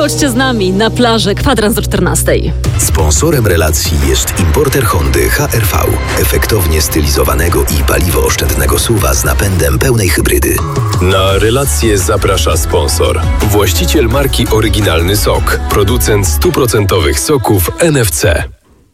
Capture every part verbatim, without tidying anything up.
Chodźcie z nami na plażę, kwadrans do czternastej. Sponsorem relacji jest importer Hondy H R V, efektownie stylizowanego i paliwooszczędnego suwa z napędem pełnej hybrydy. Na relację zaprasza sponsor. Właściciel marki Oryginalny Sok, producent stuprocentowych soków N F C.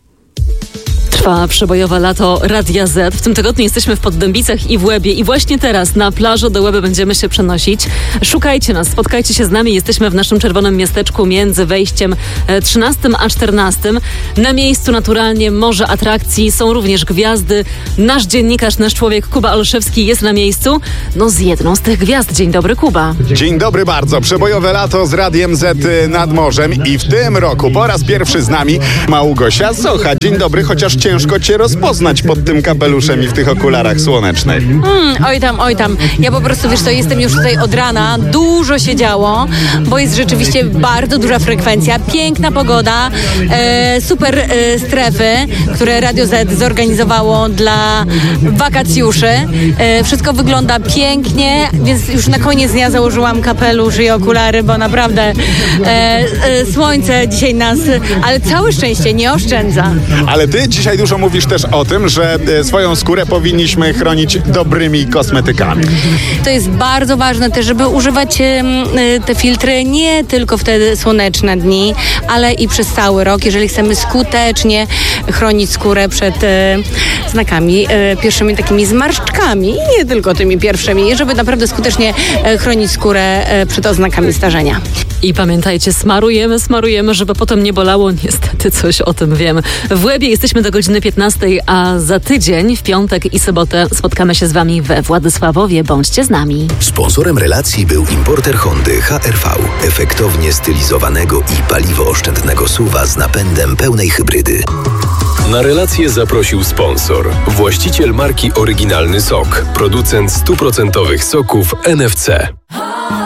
Trwa przebojowe lato Radia Z. W tym tygodniu jesteśmy w Poddębicach i w Łebie i właśnie teraz na plażę do Łeby będziemy się przenosić. Szukajcie nas, spotkajcie się z nami. Jesteśmy w naszym czerwonym miasteczku między wejściem trzynastym a czternastym. Na miejscu naturalnie morze atrakcji, są również gwiazdy. Nasz dziennikarz, nasz człowiek Kuba Olszewski jest na miejscu. No z jedną z tych gwiazd. Dzień dobry, Kuba. Dzień dobry bardzo. Przebojowe lato z Radiem Z nad morzem i w tym roku po raz pierwszy z nami Małgosia Socha. Dzień dobry, chociaż ciężko cię rozpoznać pod tym kapeluszem i w tych okularach słonecznych. Mm, oj tam, oj tam. Ja po prostu, wiesz co, jestem już tutaj od rana. Dużo się działo, bo jest rzeczywiście bardzo duża frekwencja, piękna pogoda, e, super e, strefy, które Radio Z zorganizowało dla wakacjuszy. E, wszystko wygląda pięknie, więc już na koniec dnia założyłam kapelusz i okulary, bo naprawdę e, e, słońce dzisiaj nas, ale całe szczęście nie oszczędza. Ale ty dzisiaj dużo mówisz też o tym, że swoją skórę powinniśmy chronić dobrymi kosmetykami. To jest bardzo ważne też, żeby używać te filtry nie tylko w te słoneczne dni, ale i przez cały rok, jeżeli chcemy skutecznie chronić skórę przed e, znakami, e, pierwszymi takimi zmarszczkami i nie tylko tymi pierwszymi, żeby naprawdę skutecznie e, chronić skórę e, przed oznakami starzenia. I pamiętajcie, smarujemy, smarujemy, żeby potem nie bolało. Niestety coś o tym wiem. W Łebie jesteśmy do godziny piętnastej, a za tydzień, w piątek i sobotę spotkamy się z wami we Władysławowie. Bądźcie z nami. Sponsorem relacji był importer Hondy H R V, efektownie stylizowanego i paliwooszczędnego suwa z napędem pełnej hybrydy. Na relację zaprosił sponsor. Właściciel marki Oryginalny Sok, producent stuprocentowych soków N F C.